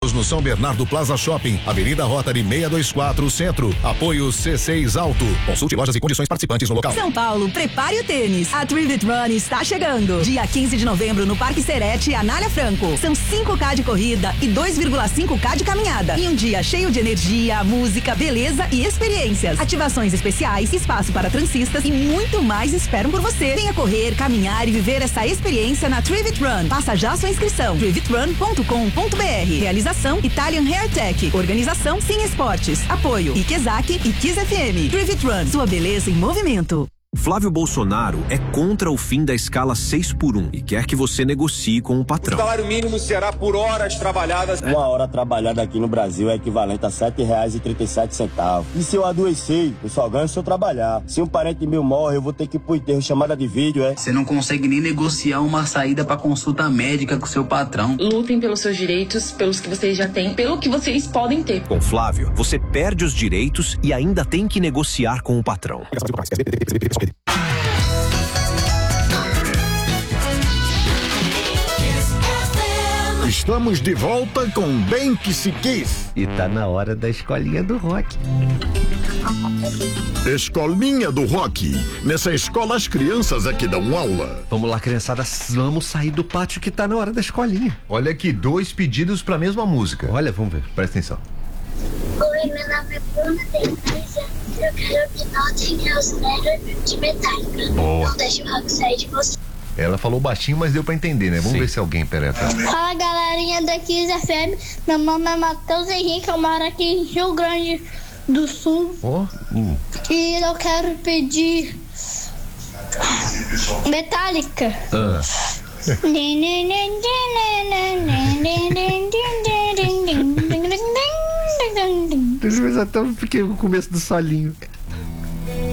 Estamos no São Bernardo Plaza Shopping, Avenida Rotary 624 Centro. Apoio C6 Alto. Consulte lojas e condições participantes no local. São Paulo, prepare o tênis. A Trivit Run está chegando. Dia 15 de novembro no Parque Serete, Anália Franco. São 5K de corrida e 2,5K de caminhada. E um dia cheio de energia, música, beleza e experiências. Ativações especiais, espaço para transistas e muito mais esperam por você. Venha correr, caminhar e viver essa experiência na Trivit Run. Faça já sua inscrição. trivitrun.com.br. Realização Italian Hair Tech. Organização Sim Esportes. Apoio Ikezaki e Kiss FM. Trivit Run. Sua beleza em movimento. Flávio Bolsonaro é contra o fim da escala 6x1 e quer que você negocie com o patrão. O salário mínimo será por horas trabalhadas. Uma hora trabalhada aqui no Brasil é equivalente a R$7,37. E se eu adoecer, eu só ganho se eu trabalhar. Se um parente meu morre, eu vou ter que ir pro enterro, chamada de vídeo, é? Você não consegue nem negociar uma saída pra consulta médica com seu patrão. Lutem pelos seus direitos, pelos que vocês já têm, pelo que vocês podem ter. Com Flávio, você perde os direitos e ainda tem que negociar com o patrão. Estamos de volta com Bem Que Se Quis. E tá na hora da escolinha do rock. Escolinha do Rock. Nessa escola as crianças é que dão aula. Vamos lá, criançada, vamos sair do pátio que tá na hora da escolinha. Olha aqui, 2 pedidos pra mesma música. Olha, vamos ver. Presta atenção. Oi, meu nome é Bruna, tenho 10 anos. Eu quero que notem que eu zero de Metallica. Boa. Não deixe o rock sair de você. Ela falou baixinho, mas deu pra entender, né? Vamos ver se alguém pereta. Fala, galerinha da Kiss FM. Meu nome é Matheus Henrique, eu moro aqui em Rio Grande do Sul. E eu quero pedir Metallica. Mas até porque o começo do solinho.